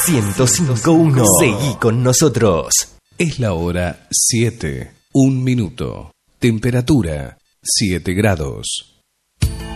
105.1. Seguí con nosotros. Es la hora 7, 1 minuto. Temperatura 7 grados.